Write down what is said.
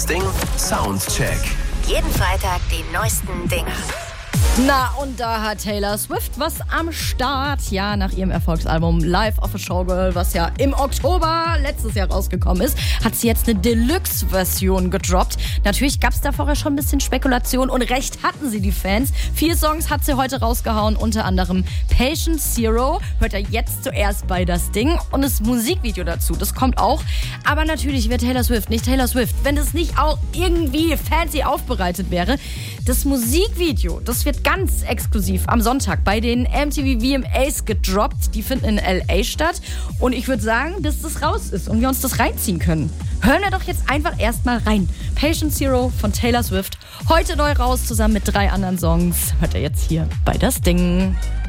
Das Ding Soundcheck. Jeden Freitag die neuesten Dinge. Na, und da hat Taylor Swift was am Start. Ja, nach ihrem Erfolgsalbum Life of a Showgirl, was ja im Oktober letztes Jahr rausgekommen ist, hat sie jetzt eine Deluxe-Version gedroppt. Natürlich gab es da vorher schon ein bisschen Spekulation und recht hatten sie, die Fans. 4 Songs hat sie heute rausgehauen, unter anderem Patient Zero. Hört ihr jetzt zuerst bei Das Ding. Und das Musikvideo dazu, das kommt auch. Aber natürlich wäre Taylor Swift nicht Taylor Swift, wenn das nicht auch irgendwie fancy aufbereitet wäre. Das Musikvideo, das wird ganz exklusiv am Sonntag bei den MTV VMAs gedroppt. Die finden in L.A. statt. Und ich würde sagen, bis das raus ist und wir uns das reinziehen können, hören wir doch jetzt einfach erstmal rein. Patient Zero von Taylor Swift. Heute neu raus, zusammen mit 3 anderen Songs. Hört ihr jetzt hier bei Das Ding.